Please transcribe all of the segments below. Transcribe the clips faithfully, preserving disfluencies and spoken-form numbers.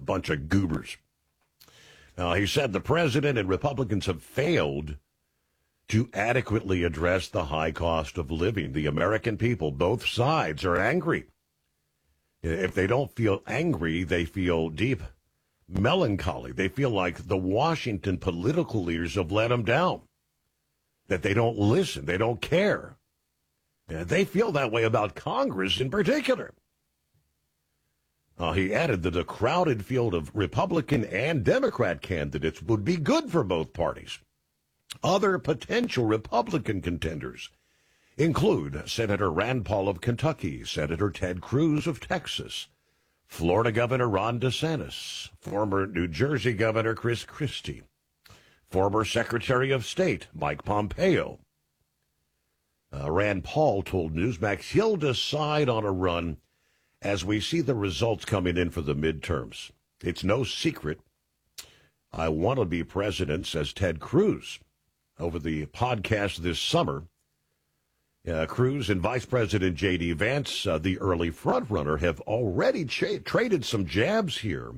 bunch of goobers. Now, he said the president and Republicans have failed to adequately address the high cost of living. The American people, both sides, are angry. If they don't feel angry, they feel deep melancholy. They feel like the Washington political leaders have let them down, that they don't listen, they don't care. And they feel that way about Congress in particular. Uh, he added that a crowded field of Republican and Democrat candidates would be good for both parties. Other potential Republican contenders include Senator Rand Paul of Kentucky, Senator Ted Cruz of Texas, Florida Governor Ron DeSantis, former New Jersey Governor Chris Christie, former Secretary of State Mike Pompeo. Uh, Rand Paul told Newsmax he'll decide on a run as we see the results coming in for the midterms. It's no secret I want to be president, says Ted Cruz. Over the podcast this summer, uh, Cruz and Vice President J D. Vance, uh, the early frontrunner, have already cha- traded some jabs here.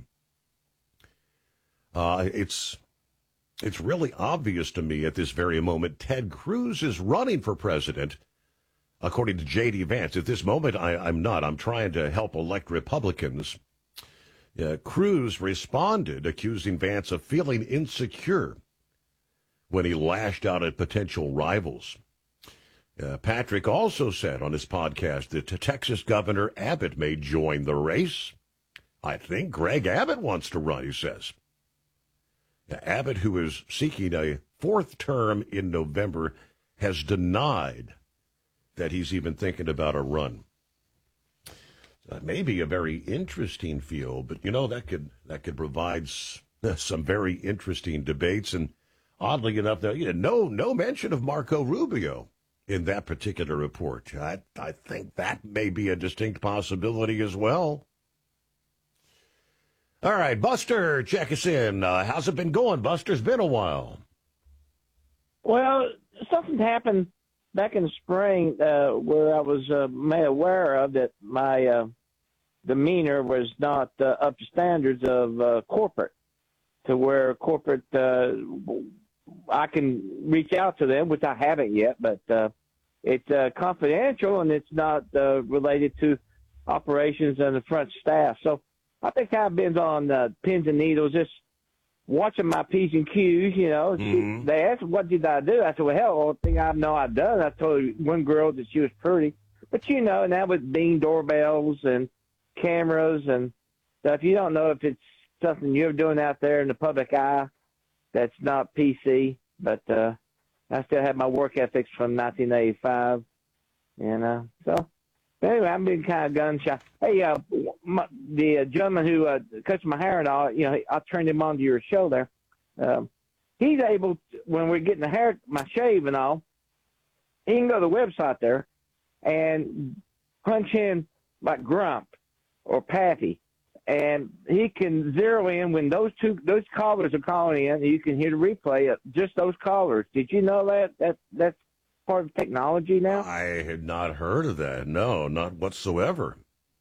Uh, it's it's really obvious to me at this very moment Ted Cruz is running for president, according to J D. Vance. At this moment, I, I'm not. I'm trying to help elect Republicans. Uh, Cruz responded, accusing Vance of feeling insecure when he lashed out at potential rivals. Uh, Patrick also said on his podcast that Texas Governor Abbott may join the race. I think Greg Abbott wants to run, he says. Uh, Abbott, who is seeking a fourth term in November, has denied that he's even thinking about a run. That may be a very interesting field, but, you know, that could that could provide s- some very interesting debates. And oddly enough, there, you know, no no mention of Marco Rubio in that particular report. I, I think that may be a distinct possibility as well. All right, Buster, check us in. Uh, how's it been going, Buster? It's been a while. Well, something happened back in the spring uh, where I was uh, made aware of that my uh, demeanor was not uh, up to standards of uh, corporate, to where corporate, uh, I can reach out to them, which I haven't yet, but uh, it's uh, confidential and it's not uh, related to operations and the front staff. So I think I've been on uh, pins and needles, just watching my P's and Q's, you know. Mm-hmm. She, they asked, what did I do? I said, well, hell, the thing I know I've done, I told one girl that she was pretty. But, you know, and that was Bing doorbells and cameras and stuff. You don't know if it's something you're doing out there in the public eye that's not P C. But uh, I still have my work ethics from nineteen eighty-five. And uh, so, anyway, I've been kind of gun shy. Hey, uh, my, the uh, gentleman who uh, cuts my hair and all, you know, I turned him on to your show there. Um, he's able, to, when we're getting the hair, my shave and all, he can go to the website there and punch in like Grump or Patty, and he can zero in when those two those callers are calling in. You can hear the replay of just those callers. Did you know that that that's part of technology now? I had not heard of that. No, not whatsoever.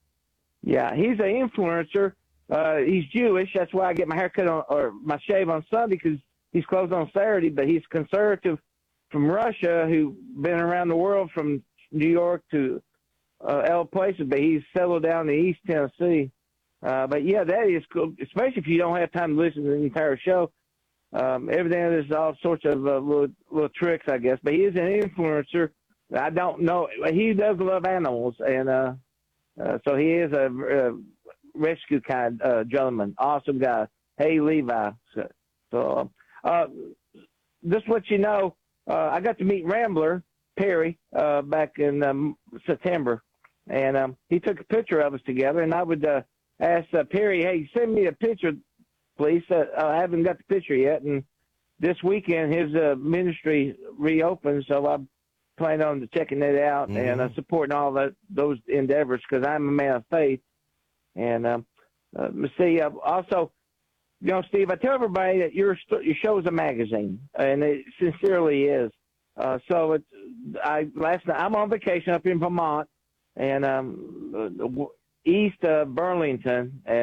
Yeah, he's an influencer. Uh, he's Jewish. That's why I get my haircut on or my shave on Sunday, because he's closed on Saturday. But he's conservative from Russia, who been around the world from New York to uh, L places, but he's settled down in East Tennessee. Uh, but yeah, that is cool, especially if you don't have time to listen to the entire show. Um, everything there's all sorts of uh, little little tricks, I guess. But he is an influencer. I don't know. He does love animals, and uh, uh, so he is a, a rescue kind uh, gentleman. Awesome guy. Hey, Levi. So, so uh, just let you know, uh, I got to meet Rambler Perry uh, back in um, September, and um, he took a picture of us together. And I would uh, ask uh, Perry, hey, send me a picture, please. Uh, I haven't got the picture yet. And this weekend, his uh, ministry reopens, so I plan on checking it out mm-hmm. and uh, supporting all that those endeavors, because I'm a man of faith. And um, uh, see, uh, also, you know, Steve, I tell everybody that your your show is a magazine, and it sincerely is. Uh, so it's I last night I'm on vacation up in Vermont, and um, east of Burlington. And